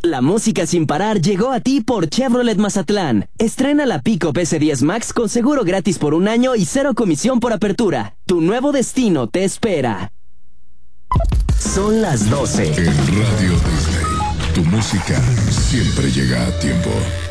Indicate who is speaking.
Speaker 1: La música sin parar llegó a ti por Chevrolet Mazatlán. Estrena la Pickup S10 Max con seguro gratis por 1 año y 0 comisión por apertura. Tu nuevo destino te espera. Son las 12.
Speaker 2: En Radio Disney, tu música siempre llega a tiempo.